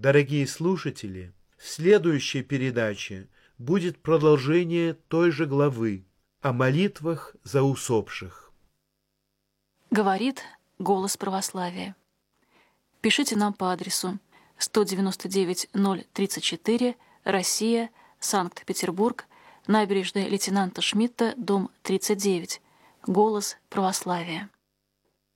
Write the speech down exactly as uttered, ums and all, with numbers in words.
Дорогие слушатели, в следующей передаче будет продолжение той же главы о молитвах за усопших. Говорит голос православия. Пишите нам по адресу сто девяносто девять ноль тридцать четыре, Россия, Санкт-Петербург, набережная лейтенанта Шмидта, дом тридцать девять. Голос православия.